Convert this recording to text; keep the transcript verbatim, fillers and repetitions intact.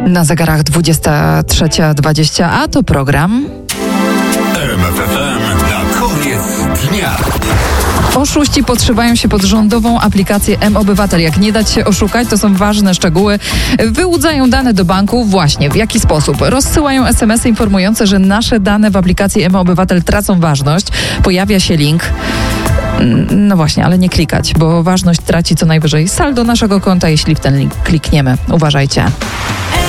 Na zegarach dwudziesta trzecia dwadzieścia, a to program R M F F M na koniec dnia. Oszuści podszywają się pod rządową aplikację mObywatel. Jak nie dać się oszukać, to są ważne szczegóły. Wyłudzają dane do banku. Właśnie, w jaki sposób? Rozsyłają es em esy informujące, że nasze dane w aplikacji mObywatel tracą ważność. Pojawia się link. No właśnie, ale nie klikać, bo ważność traci co najwyżej saldo naszego konta, jeśli w ten link klikniemy. Uważajcie.